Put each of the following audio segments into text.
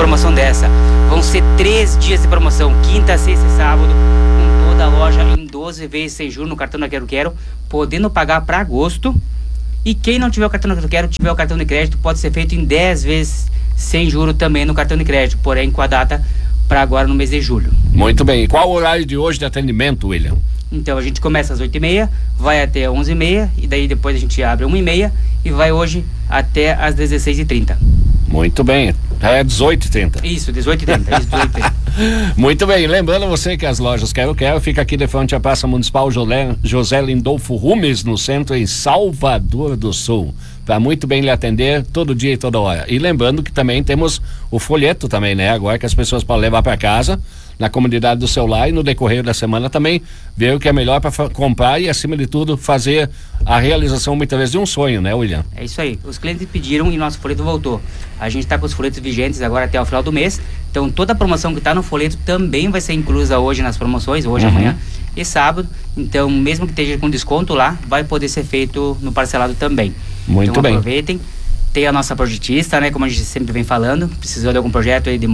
promoção dessa. Vão ser 3 dias de promoção, quinta, sexta e sábado, com toda a loja em 12 vezes sem juros no cartão da Quero, podendo pagar para agosto. E quem não tiver o cartão da Quero, tiver o cartão de crédito, pode ser feito em 10 vezes sem juros também no cartão de crédito, porém com a data para agora no mês de julho. Muito bem. E qual o horário de hoje de atendimento, William? Então a gente começa às 8h30, vai até 11h30 e daí depois a gente abre 1h30 e vai hoje até às 16h30. Muito bem. É 18h30. Isso, 18h30. Muito bem. Lembrando você que as lojas Quero fica aqui de frente à Praça Municipal José Lindolfo Rumes, no centro, em Salvador do Sul, para muito bem lhe atender todo dia e toda hora. E lembrando que também temos o folheto também, né? Agora que as pessoas podem levar para casa, na comunidade do celular, e no decorrer da semana também ver o que é melhor para comprar e, acima de tudo, fazer a realização muitas vezes de um sonho, né, William? É isso aí. Os clientes pediram e nosso folheto voltou. A gente está com os folhetos vigentes agora até o final do mês. Então toda a promoção que está no folheto também vai ser inclusa hoje nas promoções, hoje, amanhã e sábado. Então mesmo que esteja com desconto lá, vai poder ser feito no parcelado também. Muito então, bem. Aproveitem. Tem a nossa projetista, né? Como a gente sempre vem falando, precisou de algum projeto aí de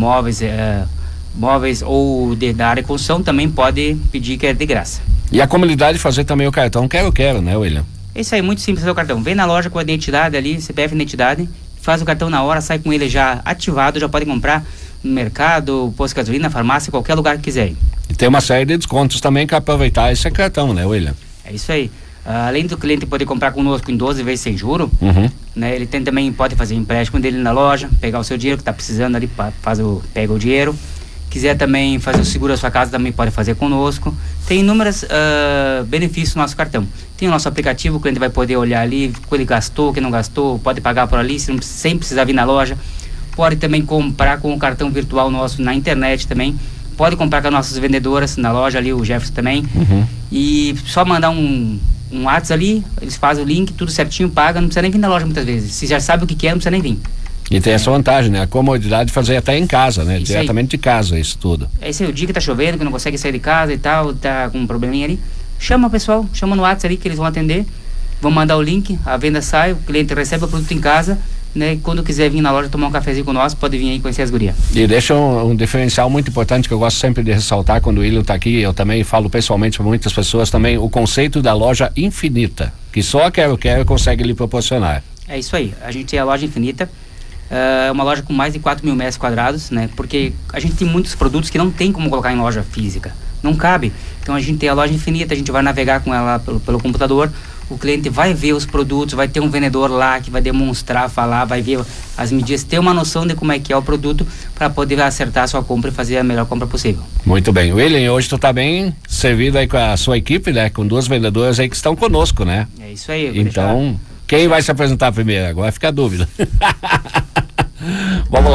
móveis ou da área de construção, também pode pedir, que é de graça. E a comunidade fazer também o cartão Quero, né, William? É isso aí, muito simples fazer o cartão. Vem na loja com a identidade ali, CPF identidade, faz o cartão na hora, sai com ele já ativado, já pode comprar no mercado, posto de gasolina, farmácia, qualquer lugar que quiser. E tem uma série de descontos também que aproveitar esse cartão, né, William? É isso aí. Além do cliente poder comprar conosco em 12 vezes sem juro, né, ele também pode fazer empréstimo dele na loja, pegar o seu dinheiro que está precisando ali, pega o dinheiro. Quiser também fazer o seguro da sua casa, também pode fazer conosco. Tem inúmeros benefícios no nosso cartão. Tem o nosso aplicativo, o cliente vai poder olhar ali o que ele gastou, o que não gastou, pode pagar por ali sem precisar vir na loja. Pode também comprar com o cartão virtual nosso na internet também. Pode comprar com as nossas vendedoras na loja ali, o Jefferson também. E só mandar um WhatsApp ali, eles fazem o link, tudo certinho, paga, não precisa nem vir na loja muitas vezes. Se já sabe o que quer, não precisa nem vir. E tem essa vantagem, né? A comodidade de fazer até em casa, né? Isso diretamente de casa, isso tudo. É isso aí, o dia que tá chovendo, que não consegue sair de casa e tal, tá com um probleminha ali, chama o pessoal, chama no WhatsApp ali que eles vão atender, vão mandar o link, a venda sai, o cliente recebe o produto em casa, né? Quando quiser vir na loja tomar um cafezinho com nós, pode vir aí conhecer as gurias. E deixa um diferencial muito importante que eu gosto sempre de ressaltar quando o William tá aqui, eu também falo pessoalmente para muitas pessoas também, o conceito da loja infinita, que só a Quero consegue lhe proporcionar. É isso aí, a gente tem a loja infinita. É uma loja com mais de 4.000 metros quadrados, né? Porque a gente tem muitos produtos que não tem como colocar em loja física, não cabe. Então a gente tem a loja infinita, a gente vai navegar com ela pelo computador, o cliente vai ver os produtos, vai ter um vendedor lá que vai demonstrar, falar, vai ver as medidas, ter uma noção de como é que é o produto para poder acertar a sua compra e fazer a melhor compra possível. Muito bem, William, hoje tu tá bem servido aí com a sua equipe, né? Com 2 vendedoras aí que estão conosco, né? É isso aí. Então, quem vai se apresentar primeiro? Agora fica a dúvida. Vamos lá.